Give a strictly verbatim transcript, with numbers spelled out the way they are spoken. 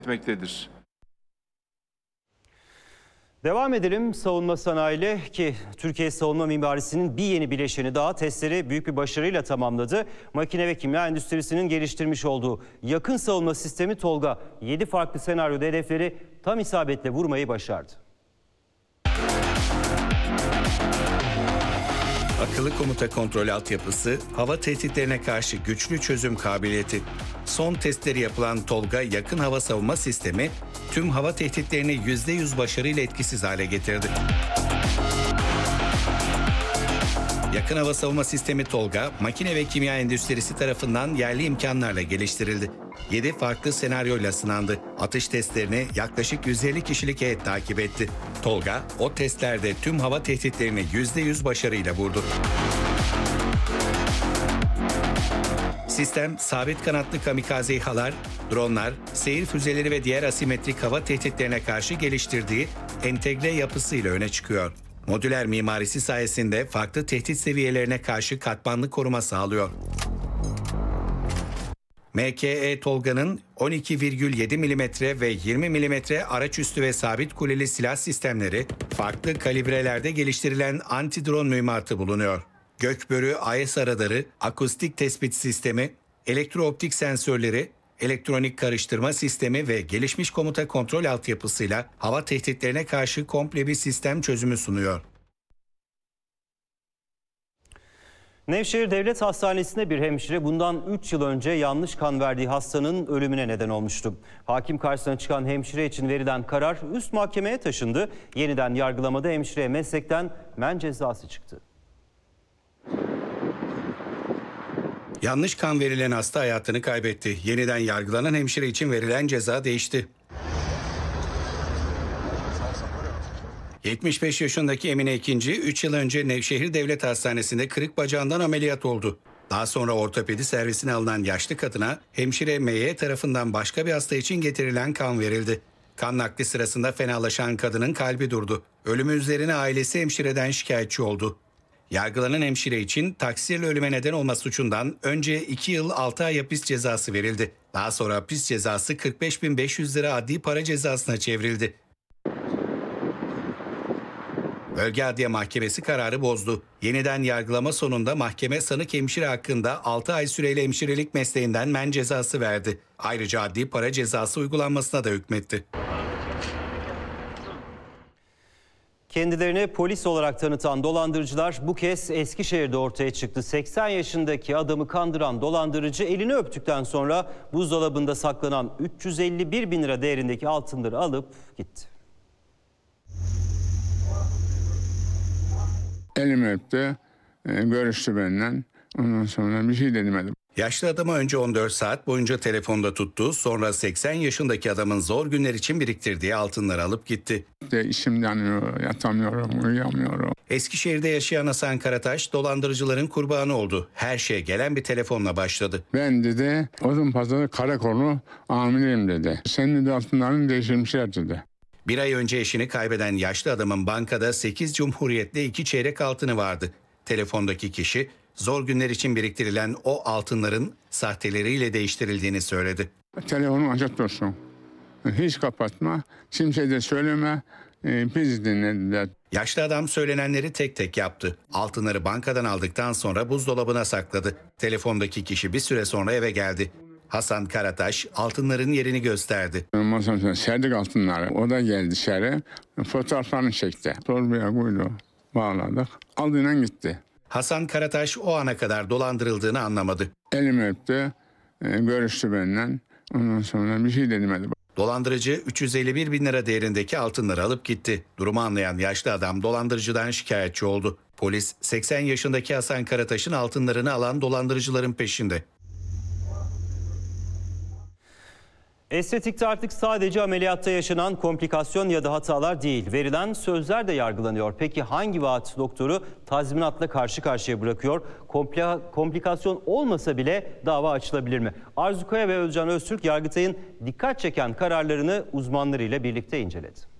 etmektedir. Devam edelim savunma sanayiyle ki Türkiye savunma mimarisinin bir yeni bileşeni daha testleri büyük bir başarıyla tamamladı. Makine ve kimya endüstrisinin geliştirmiş olduğu yakın savunma sistemi TOLGA yedi farklı senaryoda hedefleri tam isabetle vurmayı başardı. Akıllı komuta kontrol altyapısı, hava tehditlerine karşı güçlü çözüm kabiliyeti. Son testleri yapılan TOLGA yakın hava savunma sistemi tüm hava tehditlerini yüzde yüz başarıyla etkisiz hale getirdi. Yakın hava savunma sistemi TOLGA, makine ve kimya endüstrisi tarafından yerli imkanlarla geliştirildi. yedi farklı senaryoyla sınandı. Atış testlerini yaklaşık yüz elli kişilik heyet takip etti. TOLGA, o testlerde tüm hava tehditlerini yüzde yüz başarıyla vurdu. Sistem, sabit kanatlı kamikaze İHA'lar, dronlar, seyir füzeleri ve diğer asimetrik hava tehditlerine karşı geliştirdiği entegre yapısıyla öne çıkıyor. Modüler mimarisi sayesinde farklı tehdit seviyelerine karşı katmanlı koruma sağlıyor. M K E TOLGA'nın on iki virgül yedi milimetre ve yirmi milimetre araçüstü ve sabit kuleli silah sistemleri, farklı kalibrelerde geliştirilen anti-drone mühimmatı bulunuyor. Gökbörü A E S radarı, akustik tespit sistemi, elektrooptik sensörleri, elektronik karıştırma sistemi ve gelişmiş komuta kontrol altyapısıyla hava tehditlerine karşı komple bir sistem çözümü sunuyor. Nevşehir Devlet Hastanesi'nde bir hemşire bundan üç yıl önce yanlış kan verdiği hastanın ölümüne neden olmuştu. Hakim karşısına çıkan hemşire için verilen karar üst mahkemeye taşındı. Yeniden yargılamada hemşireye meslekten men cezası çıktı. Yanlış kan verilen hasta hayatını kaybetti. Yeniden yargılanan hemşire için verilen ceza değişti. yetmiş beş yaşındaki Emine İkinci, üç yıl önce Nevşehir Devlet Hastanesi'nde kırık bacağından ameliyat oldu. Daha sonra ortopedi servisine alınan yaşlı kadına hemşire M Y tarafından başka bir hasta için getirilen kan verildi. Kan nakli sırasında fenalaşan kadının kalbi durdu. Ölümü üzerine ailesi hemşireden şikayetçi oldu. Yargılanan hemşire için taksirle ölüme neden olma suçundan önce iki yıl altı ay hapis cezası verildi. Daha sonra hapis cezası kırk beş bin beş yüz lira adli para cezasına çevrildi. Bölge Adliye Mahkemesi kararı bozdu. Yeniden yargılama sonunda mahkeme sanık hemşire hakkında altı ay süreyle hemşirelik mesleğinden men cezası verdi. Ayrıca adli para cezası uygulanmasına da hükmetti. Kendilerini polis olarak tanıtan dolandırıcılar bu kez Eskişehir'de ortaya çıktı. seksen yaşındaki adamı kandıran dolandırıcı elini öptükten sonra buzdolabında saklanan üç yüz elli bir bin lira değerindeki altınları alıp gitti. Elimi öptü, görüştü benden. Ondan sonra bir şey dedim. Yaşlı adamı önce on dört saat boyunca telefonda tuttu. Sonra seksen yaşındaki adamın zor günler için biriktirdiği altınları alıp gitti. İşte işim yanıyor, yatamıyorum, uyuyamıyorum. Eskişehir'de yaşayan Hasan Karataş dolandırıcıların kurbanı oldu. Her şeye gelen bir telefonla başladı. Ben dedi, Odunpazarı karakolu amiriyim dedi. Senin de altınların değiştirmişler dedi. Bir ay önce eşini kaybeden yaşlı adamın bankada sekiz cumhuriyetle iki çeyrek altını vardı. Telefondaki kişi zor günler için biriktirilen o altınların sahteleriyle değiştirildiğini söyledi. Telefonu açık dursun. Hiç kapatma, kimseye de söyleme, biz dinlediler. Yaşlı adam söylenenleri tek tek yaptı. Altınları bankadan aldıktan sonra buzdolabına sakladı. Telefondaki kişi bir süre sonra eve geldi. Hasan Karataş altınların yerini gösterdi. Masanın serdik altınları. O da geldi dışarı. Fotoğraflarını çekti. Torbaya koydu. Bağladık. Aldığıyla gitti. Hasan Karataş o ana kadar dolandırıldığını anlamadı. Elimi öptü. Görüştü benden. Ondan sonra bir şey dedim. Dolandırıcı üç yüz elli bir bin lira değerindeki altınları alıp gitti. Durumu anlayan yaşlı adam dolandırıcıdan şikayetçi oldu. Polis seksen yaşındaki Hasan Karataş'ın altınlarını alan dolandırıcıların peşinde. Estetikte artık sadece ameliyatta yaşanan komplikasyon ya da hatalar değil, verilen sözler de yargılanıyor. Peki hangi vaat doktoru tazminatla karşı karşıya bırakıyor? Kompl- komplikasyon olmasa bile dava açılabilir mi? Arzu Kaya ve Özcan Öztürk, Yargıtay'ın dikkat çeken kararlarını uzmanlarıyla birlikte inceledi.